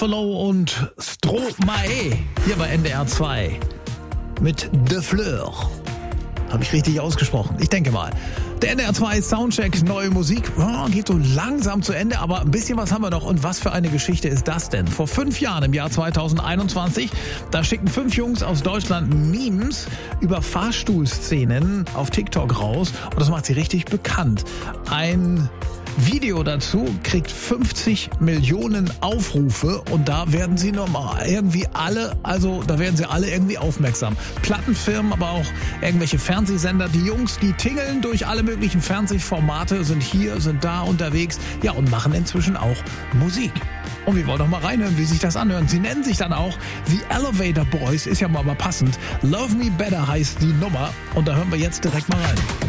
Buffalo und Stromae hier bei NDR 2 mit De Fleur. Habe ich richtig ausgesprochen? Ich denke mal. Der NDR 2 Soundcheck, neue Musik, geht so langsam zu Ende, aber ein bisschen was haben wir noch. Und was für eine Geschichte ist das denn? Vor 5 Jahren, im Jahr 2021, da schickten 5 Jungs aus Deutschland Memes über Fahrstuhlszenen auf TikTok raus. Und das macht sie richtig bekannt. Ein Video dazu kriegt 50 Millionen Aufrufe und da werden sie irgendwie alle irgendwie aufmerksam. Plattenfirmen, aber auch irgendwelche Fernsehsender. Die Jungs, die tingeln durch alle möglichen Fernsehformate, sind hier, sind da unterwegs, ja, und machen inzwischen auch Musik. Und wir wollen doch mal reinhören, wie sich das anhört. Sie nennen sich dann auch The Elevator Boys, ist ja mal passend. Love Me Better heißt die Nummer und da hören wir jetzt direkt mal rein.